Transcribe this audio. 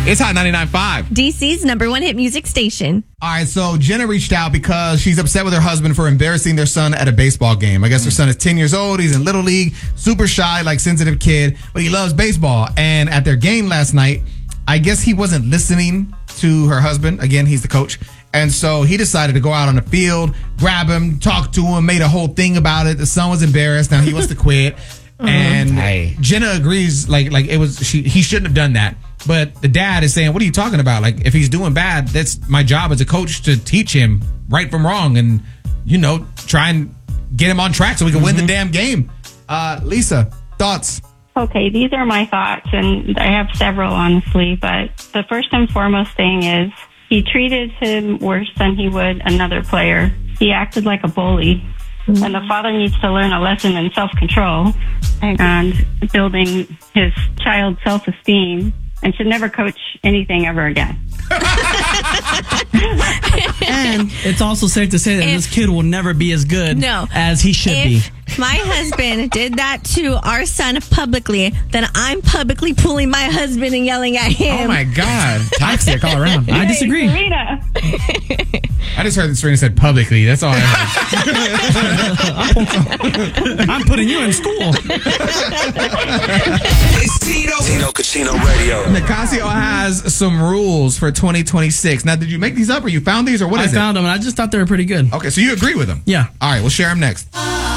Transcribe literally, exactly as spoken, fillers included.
It's Hot ninety-nine point five. D C's number one hit music station. All right, so Jenna reached out because she's upset with her husband for embarrassing their son at a baseball game. I guess her son is ten years old. He's in Little League, super shy, like sensitive kid, but he loves baseball. And at their game last night, I guess he wasn't listening to her husband. Again, he's the coach. And so he decided to go out on the field, grab him, talk to him, made a whole thing about it. The son was embarrassed. Now he wants to quit. And Hey. Jenna agrees, like, like it was, she, he shouldn't have done that. But the dad is saying, what are you talking about? Like, if he's doing bad, that's my job as a coach to teach him right from wrong and, you know, try and get him on track so we can win the damn game. Uh, Lisa, thoughts? Okay, these are my thoughts, and I have several, honestly. But the first and foremost thing is he treated him worse than he would another player. He acted like a bully. And the father needs to learn a lesson in self-control and building his child's self-esteem, and should never coach anything ever again. And it's also safe to say that If- this kid will never be as good No. as he should be. If my husband did that to our son publicly, then I'm publicly pulling my husband and yelling at him. Oh, my God. Toxic all around. I disagree. Hey, Serena. I just heard that Serena said publicly. That's all I heard. I'm putting you in school. It's Tito. Tito Casino Radio. Nicasio has some rules for twenty twenty-six. Now, did you make these up or you found these or what I is found them, and I just thought they were pretty good. it? Okay, so you agree with them? Yeah. All right, we'll share them next.